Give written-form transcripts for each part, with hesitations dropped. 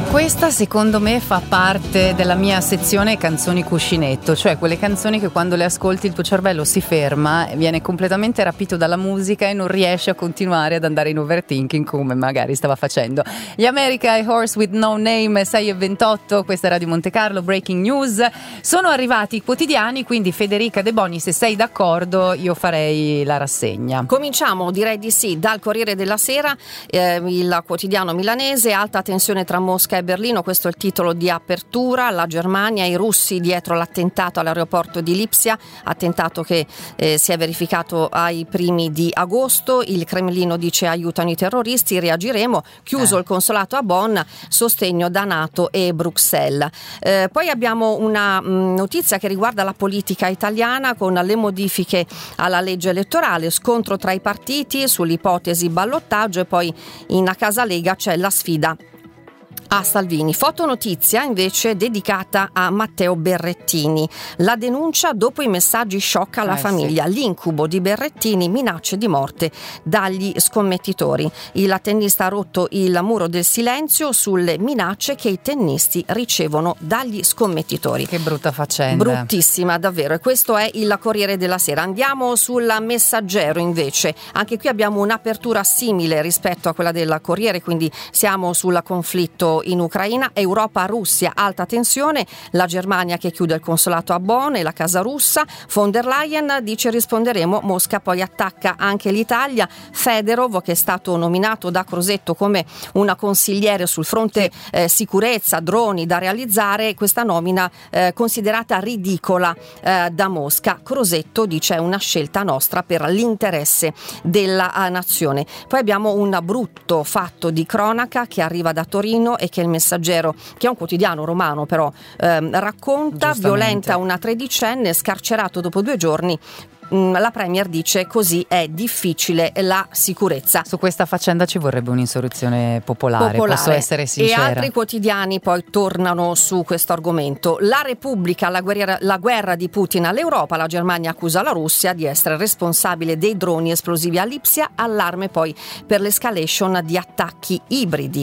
Questa secondo me fa parte della mia sezione canzoni cuscinetto, cioè quelle canzoni che quando le ascolti il tuo cervello si ferma, viene completamente rapito dalla musica e non riesce a continuare ad andare in overthinking come magari stava facendo. Gli America e Horse with No Name, 6:28, questa è Radio Monte Carlo, Breaking News. Sono arrivati i quotidiani, quindi Federica De Boni, se sei d'accordo io farei la rassegna. Cominciamo, direi di sì, dal Corriere della Sera, il quotidiano milanese. Alta tensione tra Mosca e Berlino, questo è il titolo di apertura. La Germania e i russi dietro l'attentato all'aeroporto di Lipsia, attentato che si è verificato ai primi di agosto. Il Cremlino dice aiutano i terroristi, reagiremo. Chiuso il consolato a Bonn, sostegno da NATO e Bruxelles. Poi abbiamo una notizia che riguarda la politica italiana con le modifiche alla legge elettorale, scontro tra i partiti sull'ipotesi ballottaggio, e poi in Casa Lega c'è la sfida a Salvini. Fotonotizia invece dedicata a Matteo Berrettini. La denuncia dopo i messaggi shock alla famiglia. Sì. L'incubo di Berrettini, minacce di morte dagli scommettitori. Il tennista ha rotto il muro del silenzio sulle minacce che i tennisti ricevono dagli scommettitori. Che brutta faccenda. Bruttissima davvero. E questo è il Corriere della Sera. Andiamo sul Messaggero invece. Anche qui abbiamo un'apertura simile rispetto a quella del Corriere, quindi siamo sul conflitto in Ucraina. Europa-Russia, alta tensione, la Germania che chiude il consolato a Bonn e la casa russa. Von der Leyen dice risponderemo, Mosca poi attacca anche l'Italia. Federov, che è stato nominato da Crosetto come una consigliere sul fronte sicurezza, droni da realizzare, questa nomina considerata ridicola da Mosca. Crosetto dice è una scelta nostra per l'interesse della nazione. Poi abbiamo un brutto fatto di cronaca che arriva da Torino e che il Messaggero, che è un quotidiano romano però, racconta. Violenta una tredicenne, scarcerato dopo 2 giorni. La Premier dice così è difficile la sicurezza. Su questa faccenda ci vorrebbe un'insurrezione popolare, posso essere sincera. E altri quotidiani poi tornano su questo argomento. La Repubblica, la guerra di Putin all'Europa, la Germania accusa la Russia di essere responsabile dei droni esplosivi a Lipsia, allarme poi per l'escalation di attacchi ibridi.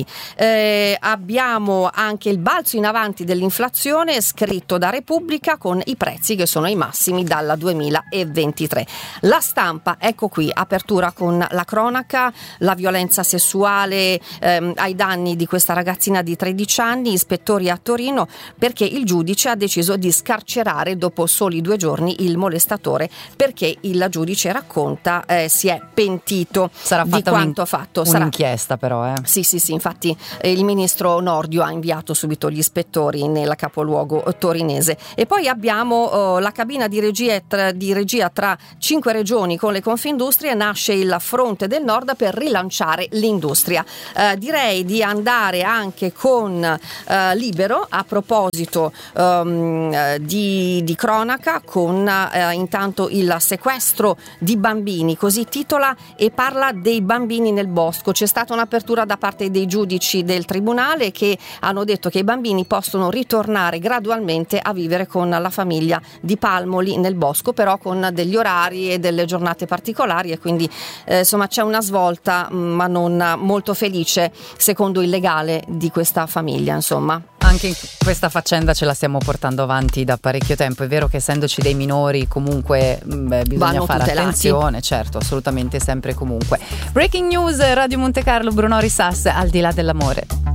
Abbiamo anche il balzo in avanti dell'inflazione, scritto da Repubblica, con i prezzi che sono ai massimi dal 2020. La Stampa, ecco qui, apertura con la cronaca, la violenza sessuale ai danni di questa ragazzina di 13 anni, ispettori a Torino, perché il giudice ha deciso di scarcerare dopo soli 2 giorni il molestatore, perché il giudice racconta si è pentito di quanto ha fatto. Un'inchiesta però. Sì, infatti il ministro Nordio ha inviato subito gli ispettori nel capoluogo torinese. E poi abbiamo la cabina di regia tra 5 regioni con le Confindustrie. Nasce il Fronte del Nord per rilanciare l'industria. Direi di andare anche con Libero a proposito di cronaca, con intanto il sequestro di bambini, così titola e parla dei bambini nel bosco. C'è stata un'apertura da parte dei giudici del tribunale che hanno detto che i bambini possono ritornare gradualmente a vivere con la famiglia di Palmoli nel bosco, però con degli orari e delle giornate particolari, e quindi insomma c'è una svolta ma non molto felice secondo il legale di questa famiglia. Insomma, anche in questa faccenda ce la stiamo portando avanti da parecchio tempo. È vero che essendoci dei minori comunque bisogna fare attenzione, certo, assolutamente, sempre e comunque. Breaking News, Radio Monte Carlo, Brunori Sass, al di là dell'amore.